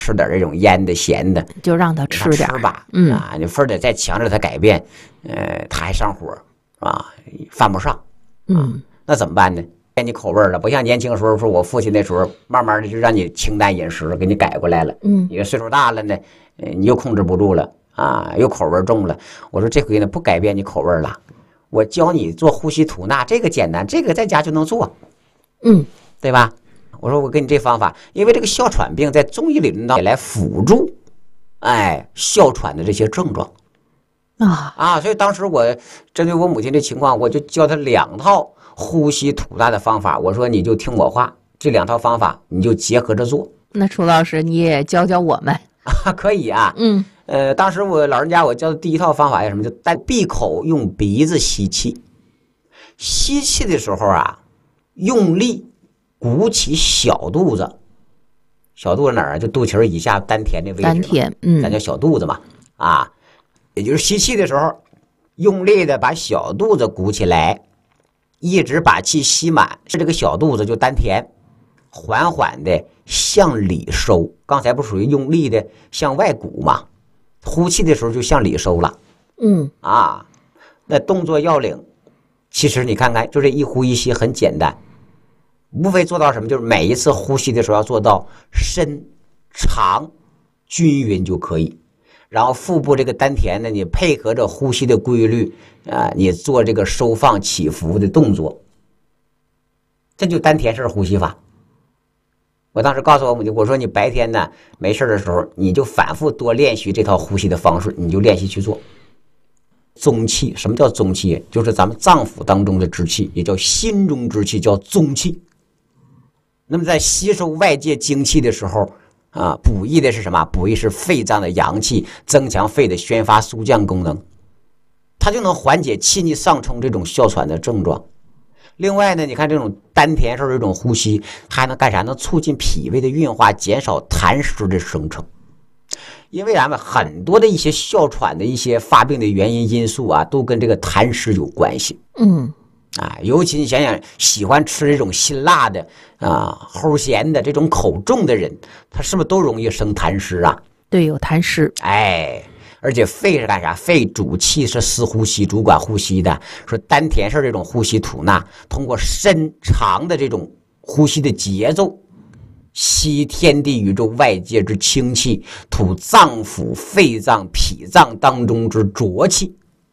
吃点这种腌的咸的， 就让他吃点吧。你非得再强制他改变，他还上火啊，犯不上。那怎么办呢？变你口味了，不像年轻时候，说我父亲那时候，慢慢的就让你清淡饮食，给你改过来了。你岁数大了呢，你又控制不住了啊，又口味重了。我说这回呢，不改变你口味了，我教你做呼吸吐纳，这个简单，这个在家就能做。对吧？我说我给你这方法，因为这个哮喘病在中医理论上来辅助，哮喘的这些症状所以当时我针对我母亲的情况，我就教她2套呼吸吐纳的方法。我说你就听我话，这2套方法你就结合着做。 那楚老师你也教教我们可以啊。当时我老人家我教的第1套方法是什么？就单闭口用鼻子吸气，吸气的时候啊，用力鼓起小肚子，小肚子哪儿啊？就肚脐以下丹田的位置， 丹田， 咱叫小肚子嘛，也就是吸气的时候，用力的把小肚子鼓起来，一直把气吸满，是这个小肚子就丹田，缓缓的向里收。刚才不属于用力的向外鼓嘛，呼气的时候就向里收了。那动作要领，其实你看看，就这一呼一吸很简单。无非做到什么，就是每一次呼吸的时候要做到深长均匀就可以，然后腹部这个丹田呢，你配合着呼吸的规律你做这个收放起伏的动作，这就丹田式呼吸法。我当时告诉我母亲，我说你白天呢没事的时候，你就反复多练习这套呼吸的方式，你就练习去做。宗气，什么叫宗气？就是咱们脏腑当中的之气，也叫心中之气，叫宗气。那么在吸收外界精气的时候补益的是什么？补益是肺脏的阳气，增强肺的宣发肃降功能，它就能缓解气逆上冲这种哮喘的症状。另外呢，你看这种丹田式的这种呼吸，还能干啥？能促进脾胃的运化，减少痰湿的生成。因为咱们很多的一些哮喘的一些发病的原因因素都跟这个痰湿有关系。尤其你想想，喜欢吃这种辛辣的齁咸的这种口重的人，他是不是都容易生痰湿啊？ 对，有痰湿。 而且肺是干啥？肺主气，是司呼吸，主管呼吸的。说丹田式这种呼吸吐纳，通过深长的这种呼吸的节奏，吸天地宇宙外界之清气，吐脏腑、肺脏、脾脏当中之浊气，